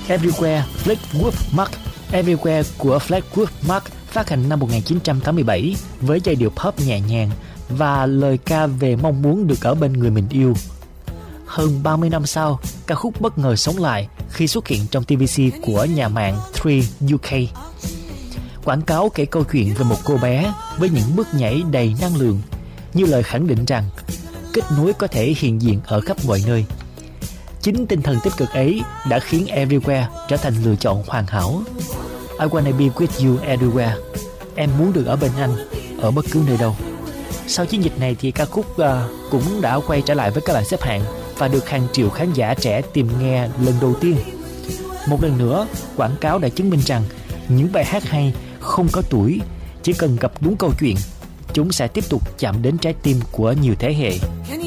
Everywhere Fleetwood Mac. Everywhere của Fleetwood Mac phát hành năm 1987 với giai điệu pop nhẹ nhàng và lời ca về mong muốn được ở bên người mình yêu. Hơn 30 năm sau, ca khúc bất ngờ sống lại khi xuất hiện trong TVC của nhà mạng 3UK. Quảng cáo kể câu chuyện về một cô bé với những bước nhảy đầy năng lượng, như lời khẳng định rằng kết nối có thể hiện diện ở khắp mọi nơi. Chính tinh thần tích cực ấy đã khiến Everywhere trở thành lựa chọn hoàn hảo. I wanna be with you everywhere. Em muốn được ở bên anh ở bất cứ nơi đâu. Sau chiến dịch này thì ca khúc cũng đã quay trở lại với các bảng xếp hạng và được hàng triệu khán giả trẻ tìm nghe lần đầu tiên. Một lần nữa, quảng cáo đã chứng minh rằng những bài hát hay không có tuổi, chỉ cần gặp đúng câu chuyện, chúng sẽ tiếp tục chạm đến trái tim của nhiều thế hệ.